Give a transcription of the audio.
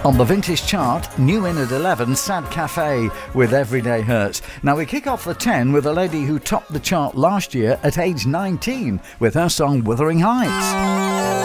On the Vintage Chart, new in at 11, Sad Cafe with Everyday Hurts. Now we kick off the 10 with a lady who topped the chart last year at age 19 with her song Wuthering Heights.